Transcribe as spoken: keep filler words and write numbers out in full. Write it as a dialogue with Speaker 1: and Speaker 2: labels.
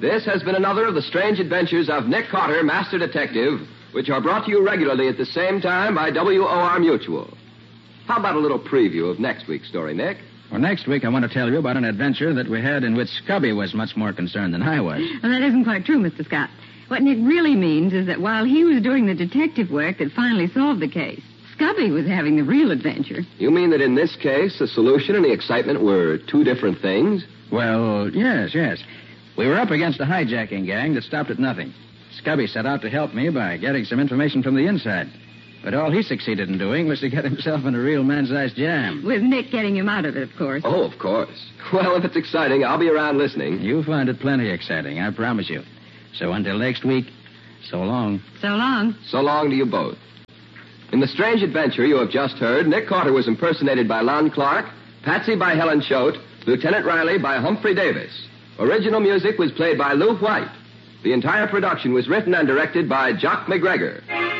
Speaker 1: This has been another of the strange adventures of Nick Carter, Master Detective, which are brought to you regularly at the same time by W O R Mutual. How about a little preview of next week's story, Nick?
Speaker 2: Well, next week I want to tell you about an adventure that we had in which Scubby was much more concerned than I was.
Speaker 3: Well, that isn't quite true, Mister Scott. What Nick really means is that while he was doing the detective work that finally solved the case, Scubby was having the real adventure.
Speaker 1: You mean that in this case, the solution and the excitement were two different things?
Speaker 2: Well, yes, yes. We were up against a hijacking gang that stopped at nothing. Scubby set out to help me by getting some information from the inside. But all he succeeded in doing was to get himself in a real man-sized jam.
Speaker 3: With Nick getting him out of it, of course.
Speaker 1: Oh, of course. Well, if it's exciting, I'll be around listening.
Speaker 2: You'll find it plenty exciting, I promise you. So until next week, so long.
Speaker 3: So long.
Speaker 1: So long to you both. In the strange adventure you have just heard, Nick Carter was impersonated by Lon Clark, Patsy by Helen Choate, Lieutenant Riley by Humphrey Davis. Original music was played by Lou White. The entire production was written and directed by Jock McGregor.